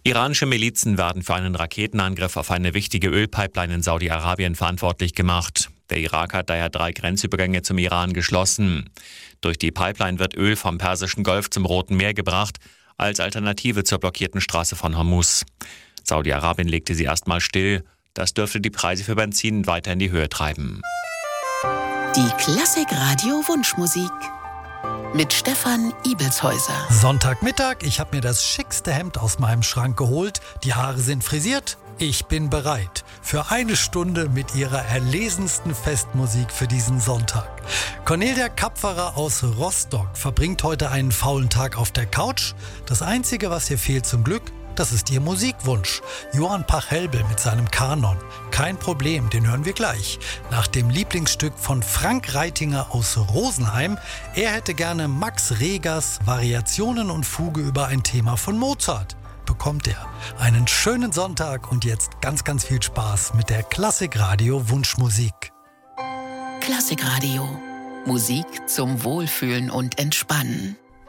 Iranische Milizen werden für einen Raketenangriff auf eine wichtige Ölpipeline in Saudi-Arabien verantwortlich gemacht. Der Irak hat daher 3 Grenzübergänge zum Iran geschlossen. Durch die Pipeline wird Öl vom Persischen Golf zum Roten Meer gebracht, als Alternative zur blockierten Straße von Hormuz. Saudi-Arabien legte sie erstmal still. Das dürfte die Preise für Benzin weiter in die Höhe treiben. Die Klassik-Radio Wunschmusik mit Stefan Ibelshäuser. Sonntagmittag, ich habe mir das schickste Hemd aus meinem Schrank geholt. Die Haare sind frisiert. Ich bin bereit für eine Stunde mit ihrer erlesensten Festmusik für diesen Sonntag. Cornelia Kapferer aus Rostock verbringt heute einen faulen Tag auf der Couch. Das Einzige, was ihr fehlt zum Glück, das ist ihr Musikwunsch. Johann Pachelbel mit seinem Kanon. Kein Problem, den hören wir gleich. Nach dem Lieblingsstück von Frank Reitinger aus Rosenheim. Er hätte gerne Max Regers Variationen und Fuge über ein Thema von Mozart. Bekommt er. Einen schönen Sonntag und jetzt ganz, ganz viel Spaß mit der Klassikradio Wunschmusik. Klassikradio. Musik zum Wohlfühlen und Entspannen.